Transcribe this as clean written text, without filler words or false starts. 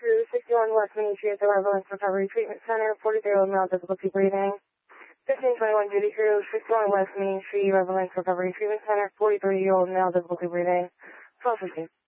crew, 61 West Main Street at the Relevance Recovery Treatment Center, 43-year-old male, difficulty breathing. 1521 duty crew, 61 West Main Street, Relevance Recovery Treatment Center, 43-year-old male, difficulty breathing. 12:15.